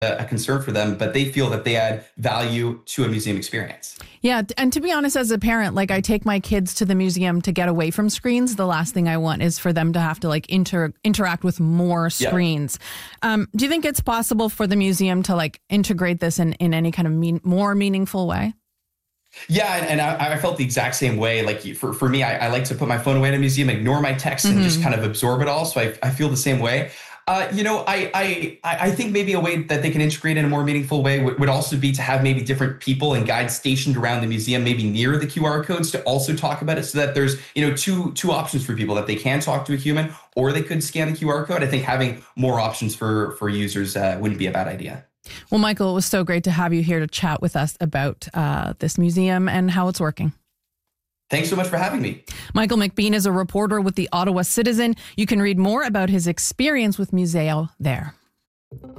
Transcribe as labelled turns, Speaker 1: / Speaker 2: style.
Speaker 1: a concern for them, but they feel that they add value to a museum experience.
Speaker 2: Yeah. And to be honest, as a parent, like I take my kids to the museum to get away from screens. The last thing I want is for them to have to like interact with more screens. Yeah. Do you think it's possible for the museum to like integrate this in any kind of more meaningful way?
Speaker 1: Yeah, and I felt the exact same way. Like for me, I like to put my phone away in a museum, ignore my texts, and just kind of absorb it all. So I feel the same way. I think maybe a way that they can integrate in a more meaningful way would also be to have maybe different people and guides stationed around the museum, maybe near the QR codes, to also talk about it, so that there's two options for people, that they can talk to a human or they could scan the QR code. I think having more options for users wouldn't be a bad idea.
Speaker 2: Well, Michael, it was so great to have you here to chat with us about this museum and how it's working.
Speaker 1: Thanks so much for having me.
Speaker 2: Michael McBean is a reporter with the Ottawa Citizen. You can read more about his experience with Museo there.